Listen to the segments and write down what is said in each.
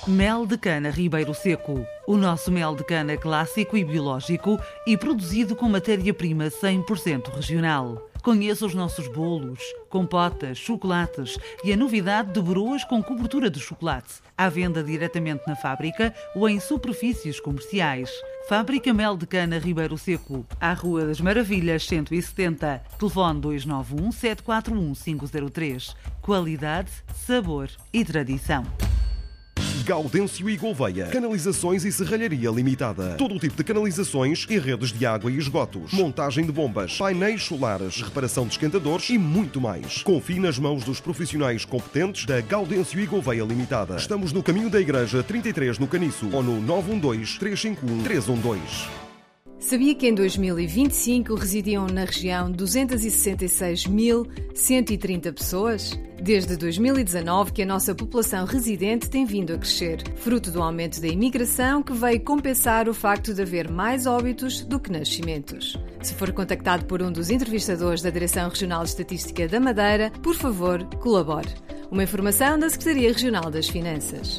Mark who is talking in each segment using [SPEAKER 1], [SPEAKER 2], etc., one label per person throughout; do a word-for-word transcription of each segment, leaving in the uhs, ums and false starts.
[SPEAKER 1] Mel de cana Ribeiro Seco. O nosso mel de cana clássico e biológico e produzido com matéria-prima cem por cento regional. Conheça os nossos bolos, compotas, chocolates e a novidade de broas com cobertura de chocolate. À venda diretamente na fábrica ou em superfícies comerciais. Fábrica Mel de Cana Ribeiro Seco, à Rua das Maravilhas cento e setenta. Telefone dois nove um, sete quatro um, cinco zero três. Qualidade, sabor e tradição.
[SPEAKER 2] Gaudêncio e Gouveia. Canalizações e Serralharia Limitada. Todo o tipo de canalizações e redes de água e esgotos. Montagem de bombas, painéis solares, reparação de esquentadores e muito mais. Confie nas mãos dos profissionais competentes da Gaudêncio e Gouveia Limitada. Estamos no caminho da Igreja trinta e três no Caniço ou no nove um dois, três cinco um, três um dois.
[SPEAKER 3] Sabia que em dois mil e vinte e cinco residiam na região duzentos e sessenta e seis mil cento e trinta pessoas? Desde dois mil e dezanove que a nossa população residente tem vindo a crescer, fruto do aumento da imigração que veio compensar o facto de haver mais óbitos do que nascimentos. Se for contactado por um dos entrevistadores da Direção Regional de Estatística da Madeira, por favor, colabore. Uma informação da Secretaria Regional das Finanças.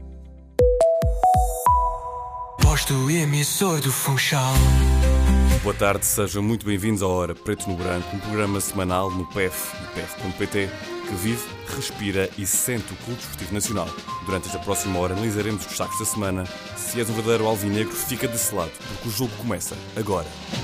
[SPEAKER 4] Posto emissor do Funchal.
[SPEAKER 5] Boa tarde, sejam muito bem-vindos à Hora Preto no Branco, um programa semanal no P E F e P E F ponto P T que vive, respira e sente o culto desportivo nacional. Durante esta próxima hora analisaremos os destaques da semana. Se és um verdadeiro alvinegro, fica desse lado, porque o jogo começa agora.